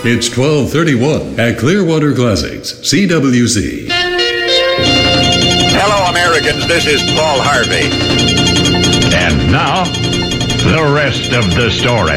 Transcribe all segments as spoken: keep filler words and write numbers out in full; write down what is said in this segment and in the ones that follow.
It's twelve thirty-one at Clearwater Classics, C W C. Hello, Americans. This is Paul Harvey. And now, the rest of the story.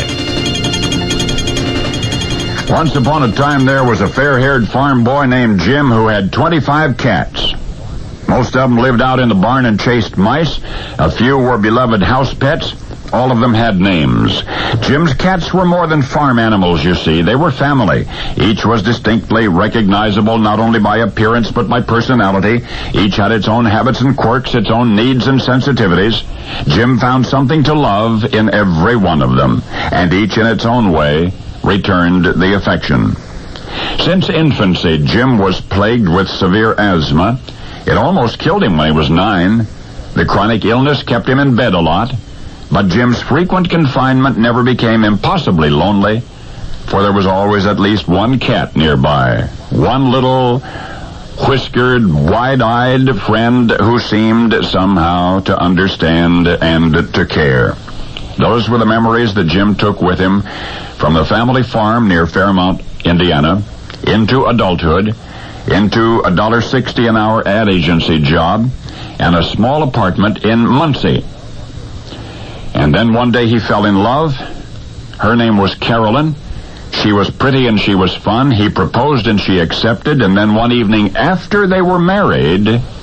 Once upon a time, there was a fair-haired farm boy named Jim who had twenty-five cats. Most of them lived out in the barn and chased mice. A few were beloved house pets. All of them had names. Jim's cats were more than farm animals, you see. They were family. Each was distinctly recognizable not only by appearance but by personality. Each had its own habits and quirks, its own needs and sensitivities. Jim found something to love in every one of them, and each in its own way returned the affection. Since infancy, Jim was plagued with severe asthma. It almost killed him when he was nine. The chronic illness kept him in bed a lot. But Jim's frequent confinement never became impossibly lonely, for there was always at least one cat nearby. One little, whiskered, wide-eyed friend who seemed somehow to understand and to care. Those were the memories that Jim took with him from the family farm near Fairmount, Indiana, into adulthood, into a one dollar sixty an hour ad agency job, and a small apartment in Muncie. And then one day he fell in love. Her name was Carolyn. She was pretty and she was fun. He proposed and she accepted. And then one evening after they were married,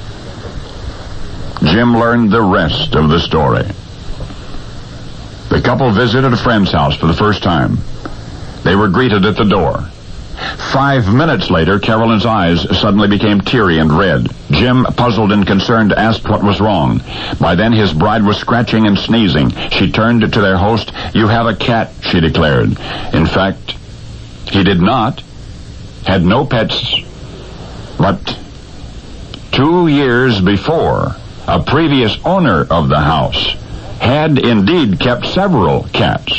Jim learned the rest of the story. The couple visited a friend's house for the first time. They were greeted at the door. Five minutes later, Carolyn's eyes suddenly became teary and red. Jim, puzzled and concerned, asked what was wrong. By then, his bride was scratching and sneezing. She turned to their host. "You have a cat," she declared. In fact, he did not, had no pets, but two years before, a previous owner of the house had indeed kept several cats.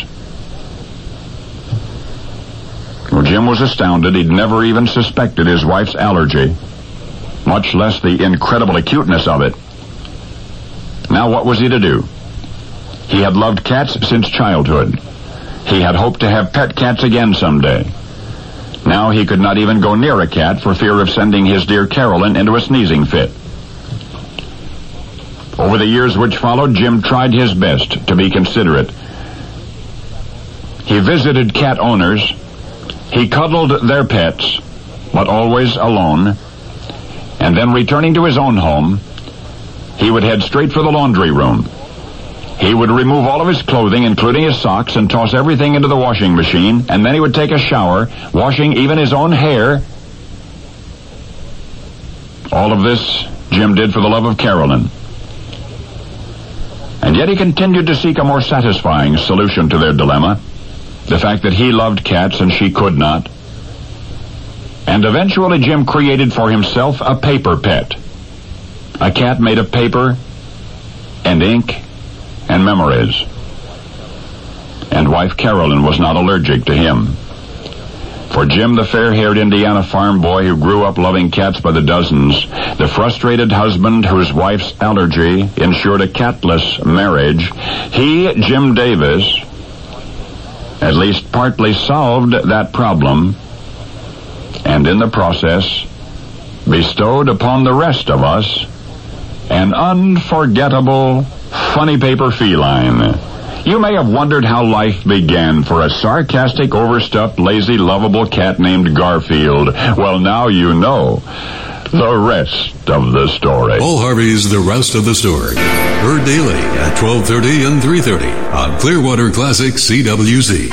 Well, Jim was astounded. He'd never even suspected his wife's allergy, much less the incredible acuteness of it. Now, what was he to do? He had loved cats since childhood. He had hoped to have pet cats again someday. Now he could not even go near a cat for fear of sending his dear Carolyn into a sneezing fit. Over the years which followed, Jim tried his best to be considerate. He visited cat owners. He cuddled their pets, but always alone. And then, returning to his own home, he would head straight for the laundry room. He would remove all of his clothing, including his socks, and toss everything into the washing machine, and then he would take a shower, washing even his own hair. All of this Jim did for the love of Carolyn. And yet he continued to seek a more satisfying solution to their dilemma. The fact that he loved cats and she could not. And eventually Jim created for himself a paper pet. A cat made of paper and ink and memories. And wife Carolyn was not allergic to him. For Jim, the fair-haired Indiana farm boy who grew up loving cats by the dozens, the frustrated husband whose wife's allergy ensured a catless marriage, he, Jim Davis, at least partly solved that problem, and in the process bestowed upon the rest of us an unforgettable funny paper feline. You may have wondered how life began for a sarcastic, overstuffed, lazy, lovable cat named Garfield. Well, now you know the rest of the story. Paul Harvey's The Rest of the Story. Heard daily at twelve thirty and three thirty on Clearwater Classic C W C.